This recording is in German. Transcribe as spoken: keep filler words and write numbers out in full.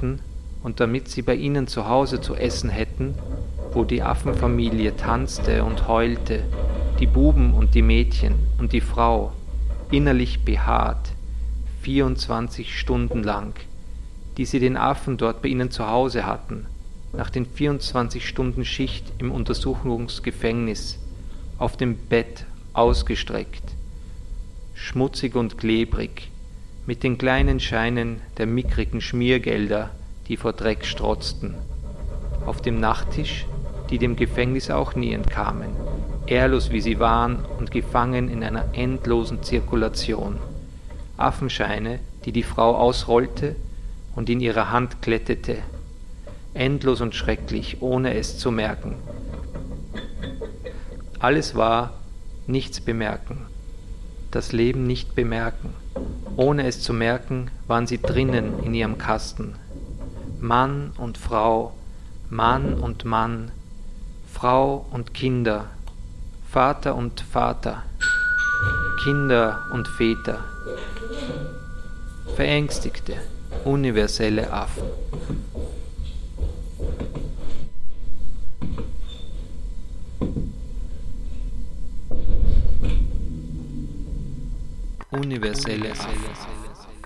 wollten und damit sie bei ihnen zu Hause zu essen hätten, wo die Affenfamilie tanzte und heulte, die Buben und die Mädchen und die Frau, innerlich behaart, vierundzwanzig Stunden lang, die sie den Affen dort bei ihnen zu Hause hatten, nach den vierundzwanzig Stunden Schicht im Untersuchungsgefängnis, auf dem Bett ausgestreckt, schmutzig und klebrig, mit den kleinen Scheinen der mickrigen Schmiergelder, die vor Dreck strotzten, auf dem Nachttisch, die dem Gefängnis auch nie entkamen, ehrlos wie sie waren und gefangen in einer endlosen Zirkulation. Affenscheine, die die Frau ausrollte und in ihrer Hand glättete, endlos und schrecklich, ohne es zu merken. Alles war nichts bemerken, das Leben nicht bemerken. Ohne es zu merken, waren sie drinnen in ihrem Kasten. Mann und Frau, Mann und Mann, Frau und Kinder, Vater und Vater, Kinder und Väter, verängstigte, universelle Affen. Universelle Affen.